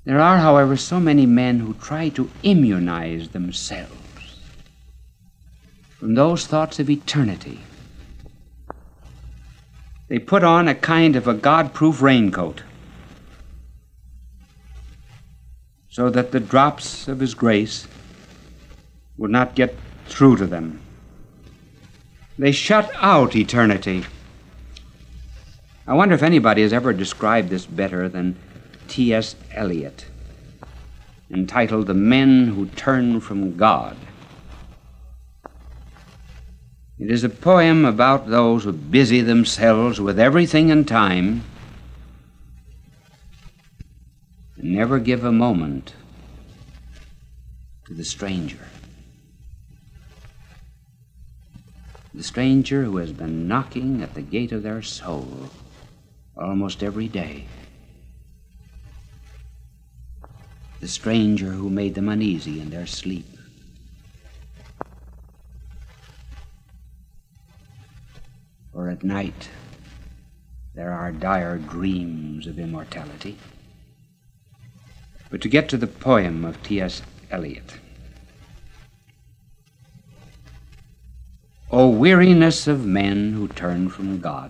There are, however, so many men who try to immunize themselves from those thoughts of eternity. They put on a kind of a God-proof raincoat so that the drops of His grace would not get through to them. They shut out eternity. I wonder if anybody has ever described this better than T.S. Eliot, entitled The Men Who Turn from God. It is a poem about those who busy themselves with everything in time and never give a moment to the stranger. The stranger who has been knocking at the gate of their soul almost every day. The stranger who made them uneasy in their sleep. For at night there are dire dreams of immortality. But to get to the poem of T.S. Eliot. O weariness of men who turn from God,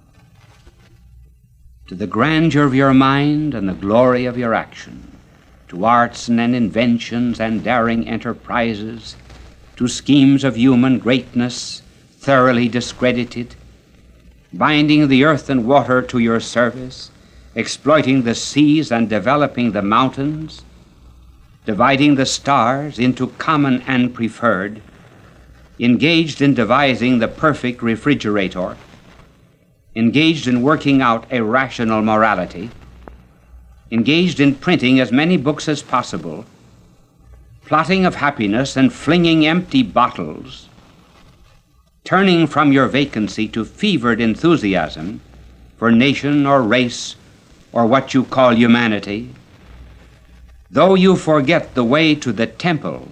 to the grandeur of your mind and the glory of your action, to arts and inventions and daring enterprises, to schemes of human greatness thoroughly discredited, binding the earth and water to your service, exploiting the seas and developing the mountains, dividing the stars into common and preferred, engaged in devising the perfect refrigerator, engaged in working out a rational morality, engaged in printing as many books as possible, plotting of happiness and flinging empty bottles, turning from your vacancy to fevered enthusiasm for nation or race or what you call humanity, though you forget the way to the temple,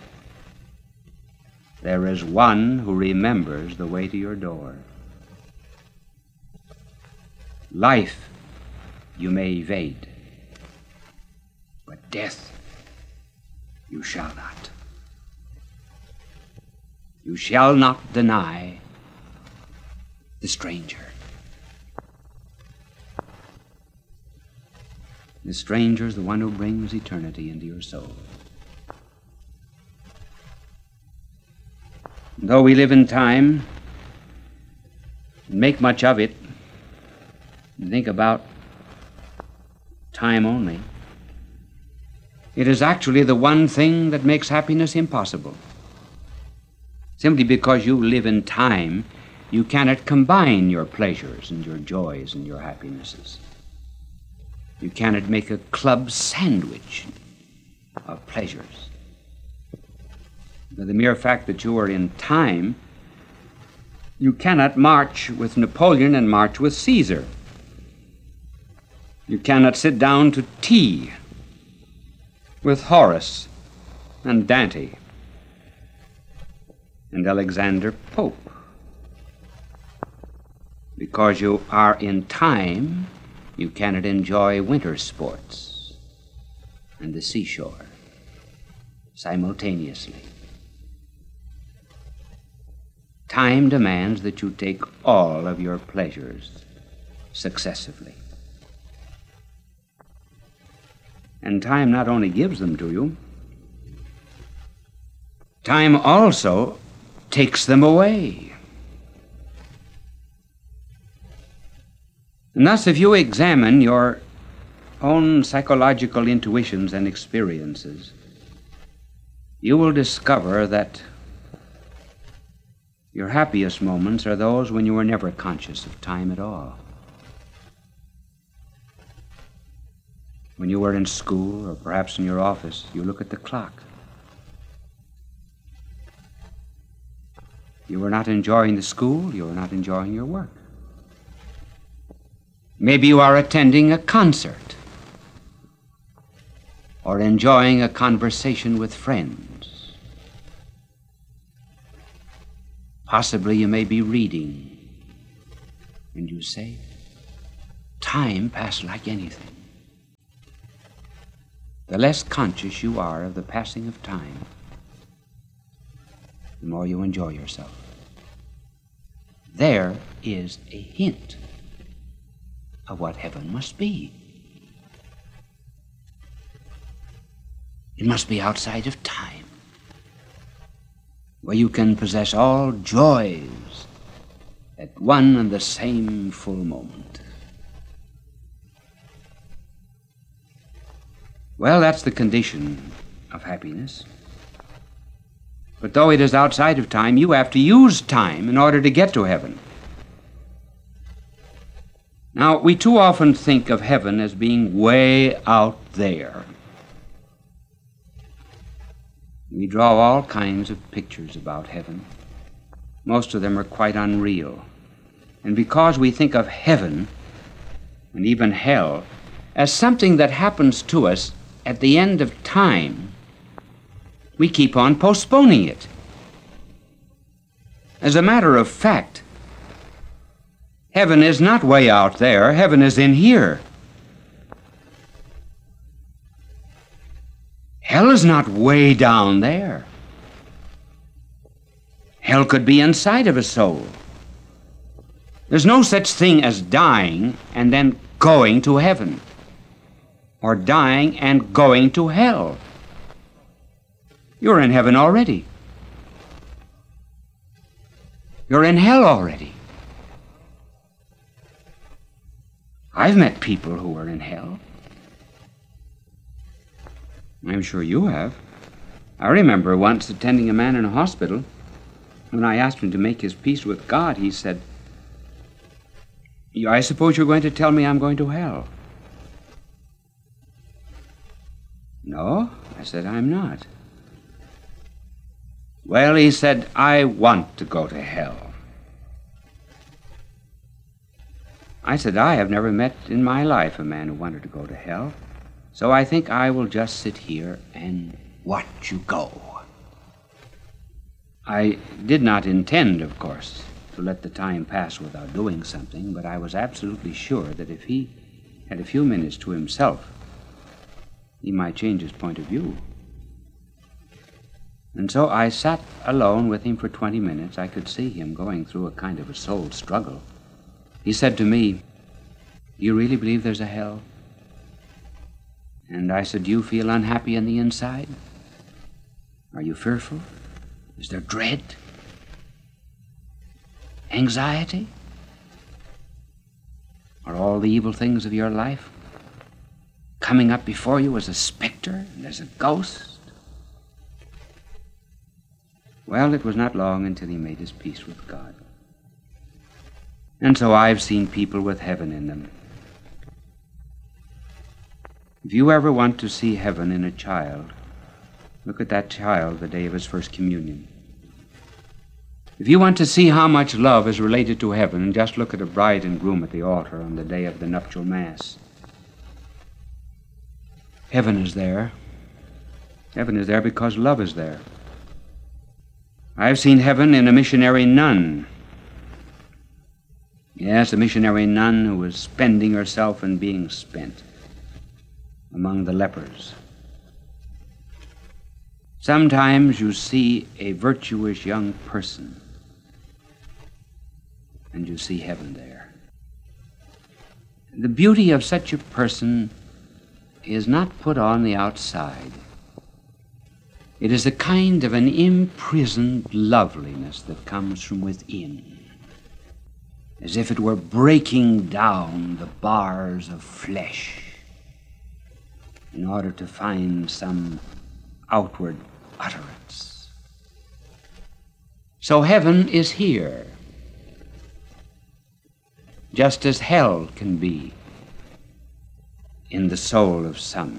there is one who remembers the way to your door. Life you may evade, but death you shall not. You shall not deny the stranger. The stranger is the one who brings eternity into your soul. Though we live in time and make much of it, and think about time only, it is actually the one thing that makes happiness impossible. Simply because you live in time, you cannot combine your pleasures and your joys and your happinesses. You cannot make a club sandwich of pleasures. By the mere fact that you are in time, you cannot march with Napoleon and march with Caesar. You cannot sit down to tea with Horace and Dante and Alexander Pope. Because you are in time, you cannot enjoy winter sports and the seashore simultaneously. Time demands that you take all of your pleasures successively. And time not only gives them to you, time also takes them away. And thus, if you examine your own psychological intuitions and experiences, you will discover that your happiest moments are those when you were never conscious of time at all. When you were in school or perhaps in your office, you look at the clock. You were not enjoying the school, you were not enjoying your work. Maybe you are attending a concert or enjoying a conversation with friends. Possibly you may be reading, and you say, time passed like anything. the less conscious you are of the passing of time, the more you enjoy yourself. There is a hint of what heaven must be. It must be outside of time, where you can possess all joys at one and the same full moment. Well, that's the condition of happiness. But though it is outside of time, you have to use time in order to get to heaven. Now, we too often think of heaven as being way out there. We draw all kinds of pictures about heaven. Most of them are quite unreal. And because we think of heaven, and even hell, as something that happens to us at the end of time, we keep on postponing it. As a matter of fact, heaven is not way out there. Heaven is in here. Hell is not way down there. Hell could be inside of a soul. There's no such thing as dying and then going to heaven, or dying and going to hell. You're in heaven already. You're in hell already. I've met people who were in hell. I'm sure you have. I remember once attending a man in a hospital. When I asked him to make his peace with God, he said, "I suppose you're going to tell me I'm going to hell." "No," I said, "I'm not." "Well," he said, "I want to go to hell." I said, "I have never met in my life a man who wanted to go to hell, so I think I will just sit here and watch you go." I did not intend, of course, to let the time pass without doing something, but I was absolutely sure that if he had a few minutes to himself, he might change his point of view. And so I sat alone with him for 20 minutes. I could see him going through a kind of a soul struggle. He said to me, "Do you really believe there's a hell?" And I said, "Do you feel unhappy on the inside? Are you fearful? Is there dread? Anxiety? Are all the evil things of your life coming up before you as a specter and as a ghost?" Well, it was not long until he made his peace with God. And so I've seen people with heaven in them. If you ever want to see heaven in a child, look at that child the day of his first communion. If you want to see how much love is related to heaven, just look at a bride and groom at the altar on the day of the nuptial mass. Heaven is there. Heaven is there because love is there. I've seen heaven in a missionary nun. Yes, a missionary nun who was spending herself and being spent among the lepers. Sometimes you see a virtuous young person, and you see heaven there. The beauty of such a person is not put on the outside. It is a kind of an imprisoned loveliness that comes from within, as if it were breaking down the bars of flesh in order to find some outward utterance. So heaven is here, just as hell can be in the soul of some.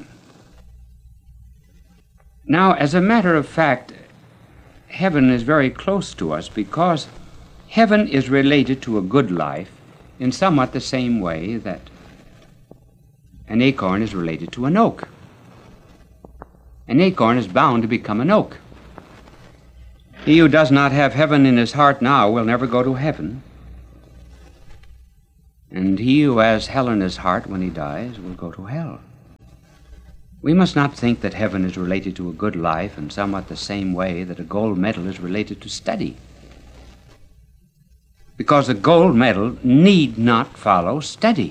Now, as a matter of fact, heaven is very close to us because heaven is related to a good life in somewhat the same way that an acorn is related to an oak. An acorn is bound to become an oak. He who does not have heaven in his heart now will never go to heaven. And he who has hell in his heart when he dies will go to hell. We must not think that heaven is related to a good life in somewhat the same way that a gold medal is related to study. Because a gold medal need not follow study.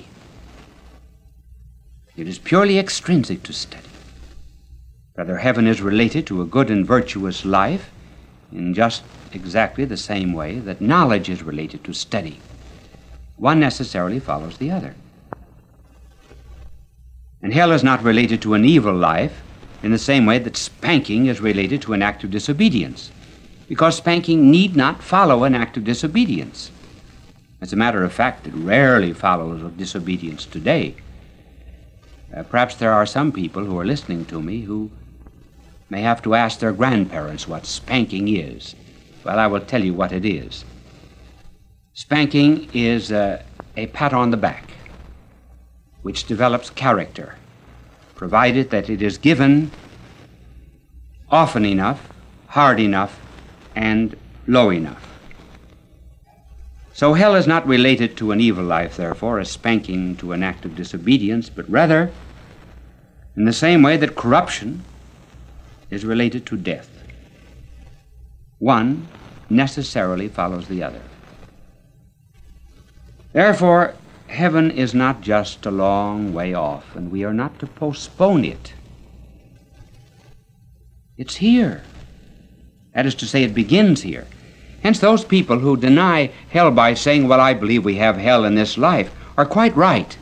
It is purely extrinsic to study. Rather, heaven is related to a good and virtuous life in just exactly the same way that knowledge is related to study. One necessarily follows the other. And hell is not related to an evil life in the same way that spanking is related to an act of disobedience, because spanking need not follow an act of disobedience. As a matter of fact, it rarely follows disobedience today. Perhaps there are some people who are listening to me who may have to ask their grandparents what spanking is. Well, I will tell you what it is. Spanking is a pat on the back, which develops character, provided that it is given often enough, hard enough, and low enough. So hell is not related to an evil life, therefore, as spanking to an act of disobedience, but rather in the same way that corruption is related to death. One necessarily follows the other. Therefore, heaven is not just a long way off, and we are not to postpone it. It's here. That is to say, it begins here. Hence, those people who deny hell by saying, well, I believe we have hell in this life, are quite right.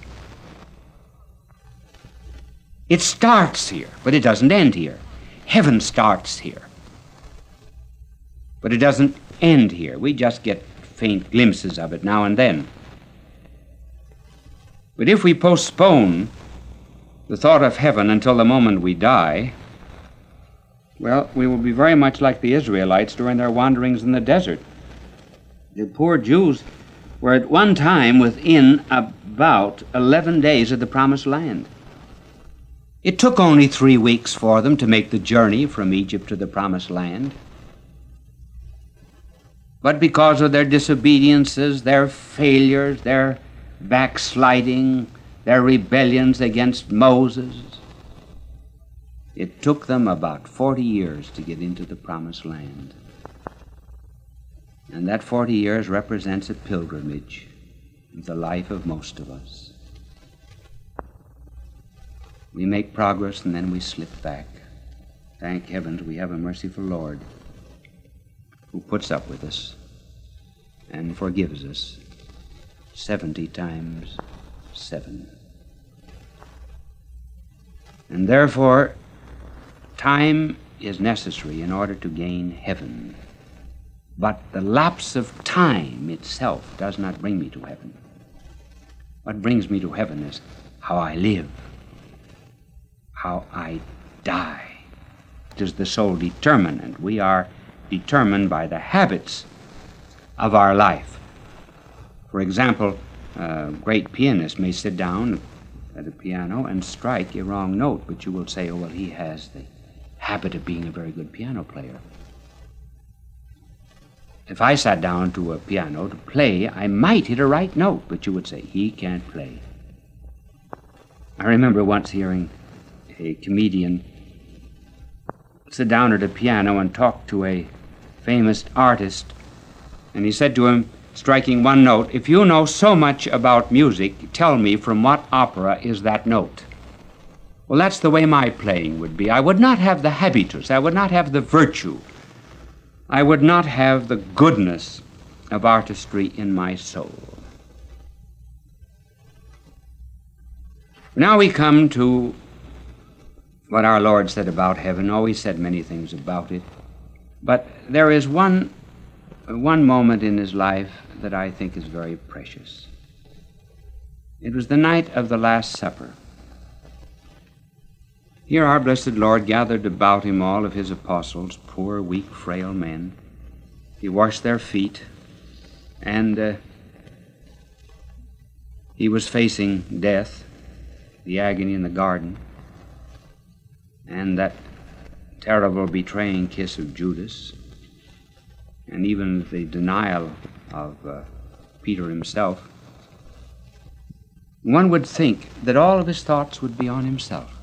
It starts here, but it doesn't end here. Heaven starts here, but it doesn't end here. We just get faint glimpses of it now and then. But if we postpone the thought of heaven until the moment we die, well, we will be very much like the Israelites during their wanderings in the desert. The poor Jews were at one time within about 11 days of the Promised Land. It took only 3 weeks for them to make the journey from Egypt to the Promised Land. But because of their disobediences, their failures, their backsliding, their rebellions against Moses, it took them about 40 years to get into the Promised Land. And that 40 years represents a pilgrimage in the life of most of us. We make progress and then we slip back. Thank heavens we have a merciful Lord who puts up with us and forgives us 70 times 7. And therefore, time is necessary in order to gain heaven. But the lapse of time itself does not bring me to heaven. What brings me to heaven is how I live, how I die. It is the sole determinant. We are determined by the habits of our life. For example, a great pianist may sit down at a piano and strike a wrong note, but you will say, oh, well, he has the habit of being a very good piano player. If I sat down to a piano to play, I might hit a right note, but you would say, he can't play. I remember once hearing a comedian sit down at a piano and talk to a famous artist, and he said to him, striking one note, if you know so much about music, tell me from what opera is that note. Well, that's the way my playing would be. I would not have the habitus, I would not have the virtue, I would not have the goodness of artistry in my soul. Now we come to what our Lord said about heaven. Oh, he said many things about it. But there is one moment in his life that I think is very precious. It was the night of the Last Supper. Here our blessed Lord gathered about him all of his apostles, poor, weak, frail men. He washed their feet, and he was facing death, the agony in the garden, and that terrible betraying kiss of Judas, and even the denial of Peter himself. One would think that all of his thoughts would be on himself.